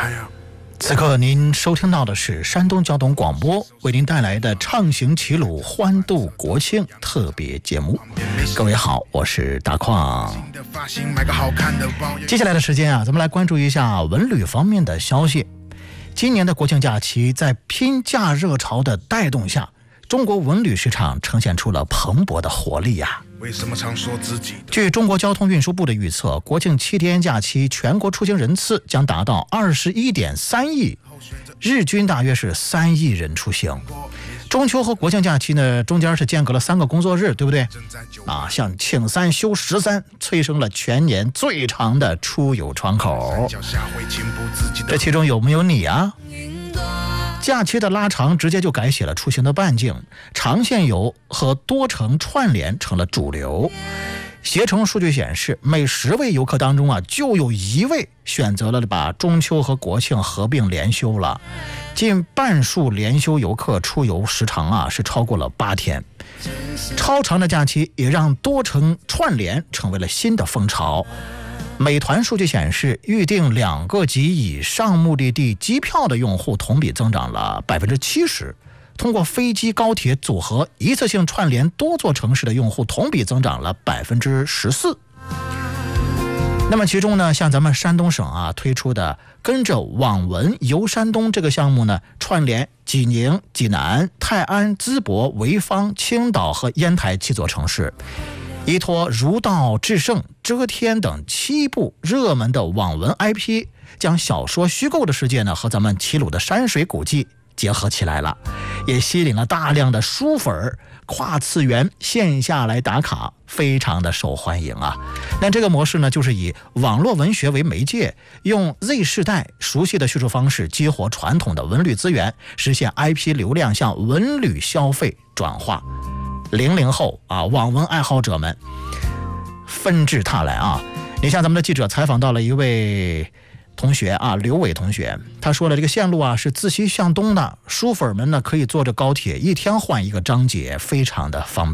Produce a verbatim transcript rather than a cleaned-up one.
此刻您收听到的是山东交通广播为您带来的畅行齐鲁欢度国庆特别节目。各位好，我是大矿。接下来的时间啊，咱们来关注一下文旅方面的消息。今年的国庆假期在拼假热潮的带动下，中国文旅市场呈现出了蓬勃的活力呀、啊。 为什么常说自己？ 据中国交通运输部的预测，国庆七天假期全国出行人次将达到二十一点三亿，日均大约是三亿人出行。中秋和国庆假期呢，中间是间隔了三个工作日，对不对？啊，像庆三休十三，催生了全年最长的出游窗口。这其中有没有你啊？假期的拉长直接就改写了出行的半径，长线游和多城串联成了主流。携程数据显示，每十位游客当中啊，就有一位选择了把中秋和国庆合并连休了。近半数连休游客出游时长啊是超过了八天。超长的假期也让多城串联成为了新的风潮。美团数据显示，预订两个及以上目的地机票的用户同比增长了百分之七十。通过飞机、高铁组合一次性串联多座城市的用户同比增长了百分之十四。那么其中呢，像咱们山东省啊推出的跟着网文游山东这个项目呢，串联济宁、济南、泰安、淄博、潍坊、青岛和烟台七座城市。依托儒道、至圣、遮天等七部热门的网文 I P， 将小说虚构的世界呢和咱们齐鲁的山水古迹结合起来了，也吸引了大量的书粉跨次元线下来打卡，非常的受欢迎啊。那这个模式呢，就是以网络文学为媒介，用 Z 世代熟悉的叙述方式激活传统的文旅资源，实现 I P 流量向文旅消费转化。零零后啊，网文爱好者们纷至沓来啊！你像咱们的记者采访到了一位同学啊，刘伟同学，他说了这个线路啊是自西向东的，书粉们呢可以坐着高铁一天换一个章节，非常的方便。